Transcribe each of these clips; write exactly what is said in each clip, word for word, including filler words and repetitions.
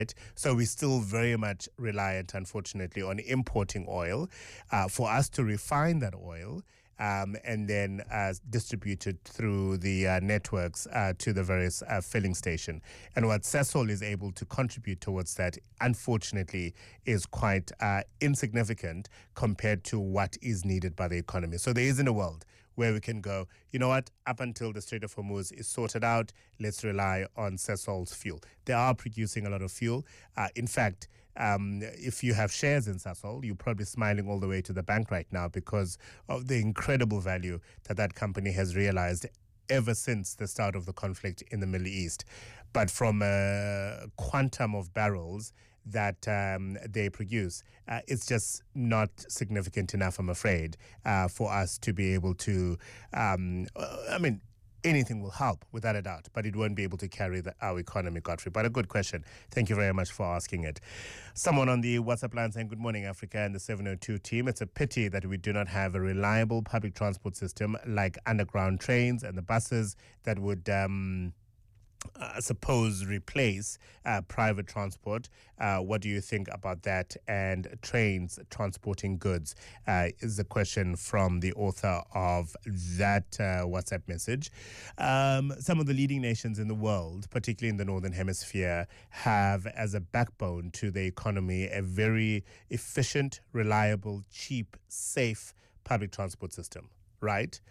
So we're still very much reliant, unfortunately, on importing oil. Uh, for us to refine that oil, Um, and then uh, distributed through the uh, networks uh, to the various uh, filling station. And what Sasol is able to contribute towards that, unfortunately, is quite uh, insignificant compared to what is needed by the economy. So there isn't a world where we can go, you know what, up until the Strait of Hormuz is sorted out, let's rely on Sasol's fuel. They are producing a lot of fuel. Uh, in fact, Um, if you have shares in Sasol, you're probably smiling all the way to the bank right now because of the incredible value that that company has realized ever since the start of the conflict in the Middle East. But from a quantum of barrels that um, they produce, uh, it's just not significant enough, I'm afraid, uh, for us to be able to, um, I mean, anything will help, without a doubt, but it won't be able to carry the, our economy, Godfrey. But a good question. Thank you very much for asking it. Someone on the WhatsApp line saying, good morning, Africa and the seven oh two team. It's a pity that we do not have a reliable public transport system like underground trains and the buses that would... Um, I suppose replace uh, private transport. Uh, what do you think about that? And trains transporting goods uh, is the question from the author of that uh, WhatsApp message. Um, some of the leading nations in the world, particularly in the Northern Hemisphere, have as a backbone to the economy a very efficient, reliable, cheap, safe public transport system, right?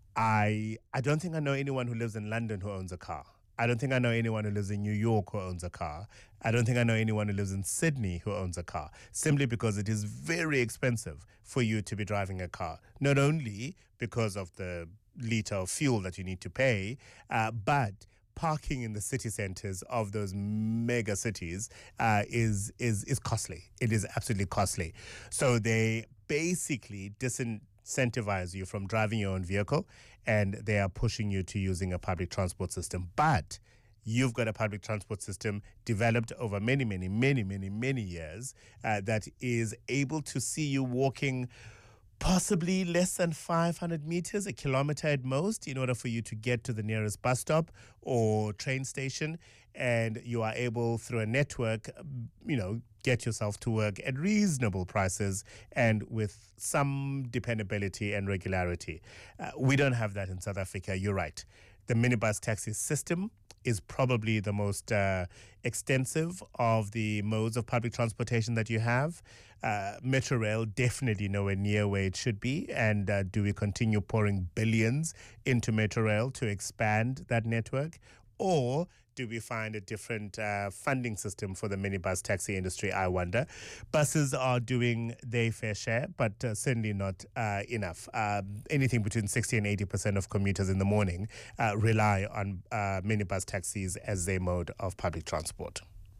I I don't think I know anyone who lives in London who owns a car. I don't think I know anyone who lives in New York who owns a car. I don't think I know anyone who lives in Sydney who owns a car, simply because it is very expensive for you to be driving a car, not only because of the litre of fuel that you need to pay, uh, but parking in the city centres of those mega cities uh, is, is, is costly. It is absolutely costly. So they basically disin- incentivize you from driving your own vehicle, and they are pushing you to using a public transport system. But you've got a public transport system developed over many, many, many, many, many years uh, that is able to see you walking possibly less than five hundred meters, a kilometer at most, in order for you to get to the nearest bus stop or train station. And you are able, through a network, you know, get yourself to work at reasonable prices and with some dependability and regularity. Uh, we don't have that in South Africa. You're right. The minibus taxi system is probably the most uh, extensive of the modes of public transportation that you have. Uh, Metro Rail definitely nowhere near where it should be. And uh, do we continue pouring billions into Metro Rail to expand that network? Or do we find a different uh, funding system for the minibus taxi industry, I wonder? Buses are doing their fair share, but uh, certainly not uh, enough. Um, anything between sixty and eighty percent of commuters in the morning uh, rely on uh, minibus taxis as their mode of public transport.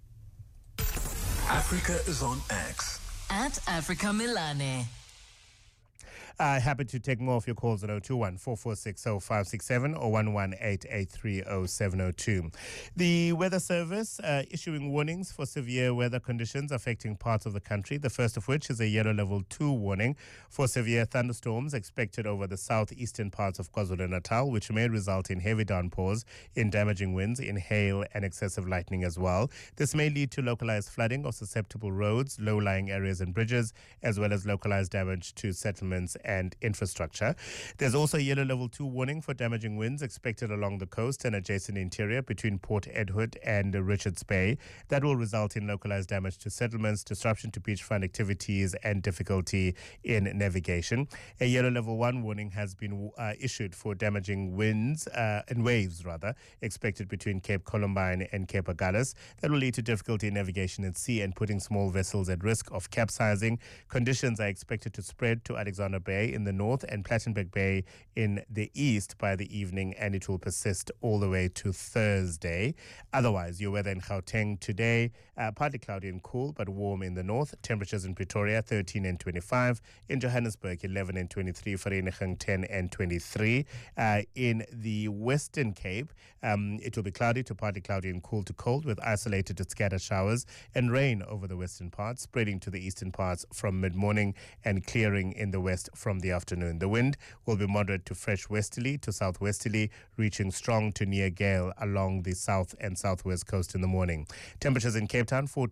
Africa is on X. At Africa Milane. Uh, happy to take more of your calls at zero two one, four four six, zero five six seven or one one eight eight three zero seven zero two. The Weather Service uh, issuing warnings for severe weather conditions affecting parts of the country, the first of which is a yellow level two warning for severe thunderstorms expected over the southeastern parts of KwaZulu-Natal, which may result in heavy downpours, in damaging winds, in hail and excessive lightning as well. This may lead to localized flooding of susceptible roads, low-lying areas and bridges, as well as localized damage to settlements and infrastructure. There's also a yellow level two warning for damaging winds expected along the coast and adjacent interior between Port Edward and Richards Bay. That will result in localized damage to settlements, disruption to beachfront activities, and difficulty in navigation. A yellow level one warning has been uh, issued for damaging winds uh, and waves, rather, expected between Cape Columbine and Cape Agulhas. That will lead to difficulty in navigation at sea and putting small vessels at risk of capsizing. Conditions are expected to spread to Alexander Bay in the north and Plettenberg Bay in the east by the evening, and it will persist all the way to Thursday. Otherwise, your weather in Gauteng today, uh, partly cloudy and cool, but warm in the north. Temperatures in Pretoria, thirteen and twenty-five. In Johannesburg, eleven and twenty-three. Vereeniging, ten and twenty-three. Uh, in the Western Cape, um, it will be cloudy to partly cloudy and cool to cold with isolated to scattered showers and rain over the western parts, spreading to the eastern parts from mid-morning and clearing in the west from the afternoon. The wind will be moderate to fresh westerly to southwesterly, reaching strong to near gale along the south and southwest coast in the morning. Temperatures in Cape Town, fourteen